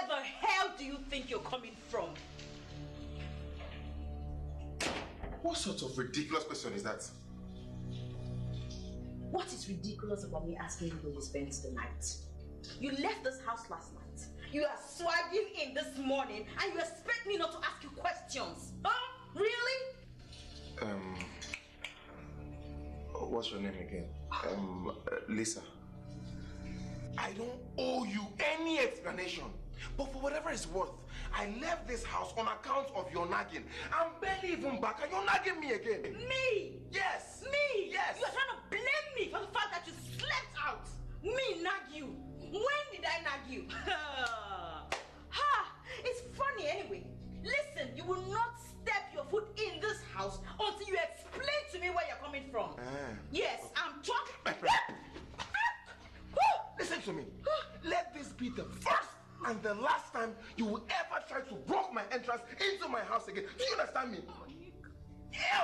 the hell do you think you're coming from? What sort of ridiculous question is that? What is ridiculous about me asking you where you spent the night? You left this house last night. You are swagging in this morning and you expect me not to ask you questions. Huh? Really? What's your name again? Lisa. I don't owe you any explanation. But for whatever it's worth, I left this house on account of your nagging. I'm barely even back and you're nagging me again. Me? Yes. Me? Yes. You're trying to blame me for the fact that you slept out. Me nag you. When did I nag you? Ha! It's funny anyway. Listen, you will not step your foot in this house until you explain to me where you're coming from. Yes, I'm talking. My friend. Listen to me. Let this be the first and the last time you will ever try to block my entrance into my house again. Do you understand me?